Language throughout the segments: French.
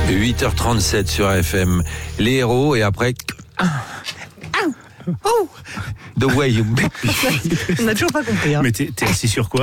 8h37 sur FM. Les héros et après... Oh, the way you make me feel. On n'a toujours pas compris. Hein. Mais t'es assis sur quoi?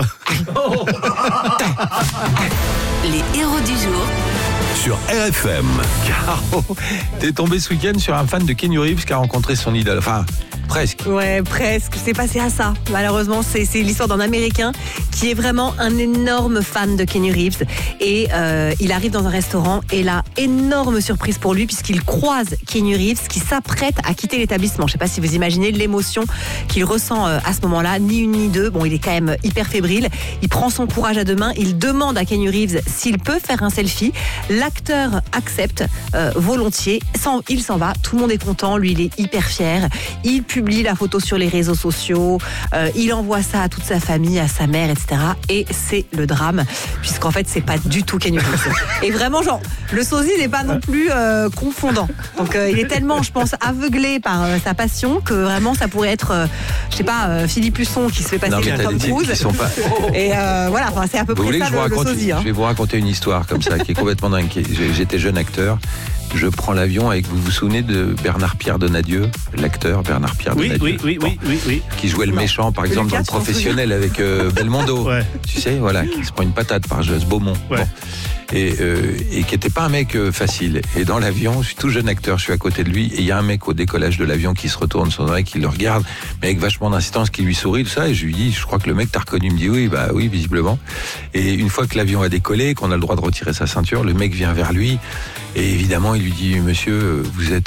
Les héros du jour. Sur RFM. Caro, t'es tombé ce week-end sur un fan de Keanu Reeves qui a rencontré son idole. Enfin, presque. Ouais, presque. C'est passé à ça. Malheureusement, c'est l'histoire d'un Américain qui est vraiment un énorme fan de Keanu Reeves. Et il arrive dans un restaurant et là, énorme surprise pour lui puisqu'il croise Keanu Reeves qui s'apprête à quitter l'établissement. Je sais pas si vous imaginez l'émotion qu'il ressent à ce moment-là. Ni une ni deux. Bon, il est quand même hyper fébrile. Il prend son courage à deux mains. Il demande à Keanu Reeves s'il peut faire un selfie. L'acteur accepte volontiers. Il s'en va. Tout le monde est content. Lui, il est hyper fier. Il publie la photo sur les réseaux sociaux. Il envoie ça à toute sa famille, à sa mère, etc. Et c'est le drame, puisqu'en fait, c'est pas du tout Keanu Reeves. Et vraiment, genre, le sosie n'est pas non plus confondant. Donc, il est tellement, je pense, aveuglé par sa passion que vraiment, ça pourrait être, je sais pas, Philippe Husson qui se fait passer pour Tom Cruise. Pas... Et voilà, enfin, c'est à peu près ça le sosie. Je vais vous raconter une histoire comme ça qui est complètement dingue. J'étais jeune acteur. Je prends l'avion avec, vous vous souvenez de Bernard-Pierre Donadieu, l'acteur Bernard-Pierre Donadieu, oui. qui jouait le méchant, par exemple, dans Le Professionnel avec Belmondo. Ouais. Tu sais, voilà, qui se prend une patate par Joss Beaumont. Ouais. Bon. Et qui n'était pas un mec facile. Et dans l'avion, je suis tout jeune acteur, je suis à côté de lui, et il y a un mec au décollage de l'avion qui se retourne sur l'oreille, qui le regarde, mais avec vachement d'insistance, qui lui sourit, tout ça, et je lui dis, je crois que le mec t'a reconnu. Il me dit oui, bah oui, visiblement. Et une fois que l'avion a décollé, qu'on a le droit de retirer sa ceinture, le mec vient vers lui, et évidemment, il lui dit, monsieur,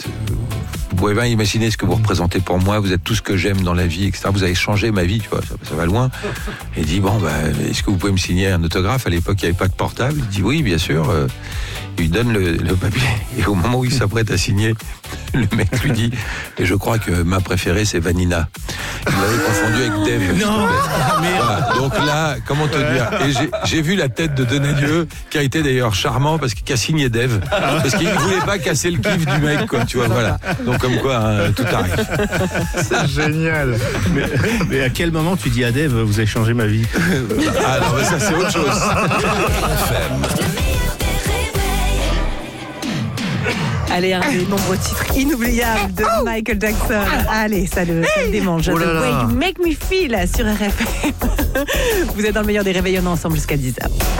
vous pouvez bien imaginer ce que vous représentez pour moi, vous êtes tout ce que j'aime dans la vie, etc. Vous avez changé ma vie, tu vois, ça va loin. Et il dit, bon, est-ce que vous pouvez me signer un autographe? À l'époque, il n'y avait pas de portable. Il dit, oui, bien sûr. Il lui donne le papier. Et au moment où il s'apprête à signer, le mec lui dit, et je crois que ma préférée, c'est Vanina. Il l'avait confondu avec Dave. Non, voilà. Donc là, comment te dire? Et j'ai vu la tête de Donadieu, qui a été d'ailleurs charmant, parce qu'il a signé Dave. Parce qu'il ne voulait pas casser le kiff du mec, quoi, tu vois, voilà. Donc comme quoi, hein, tout arrive. C'est génial. Mais à quel moment tu dis à Dave, vous avez changé ma vie? Ah non, mais ça c'est autre chose. Allez, un des nombreux titres inoubliables de Michael Jackson. Allez, ça le démange. The Way You Make Me Feel sur RFM. Vous êtes dans le meilleur des réveillons ensemble jusqu'à 10h.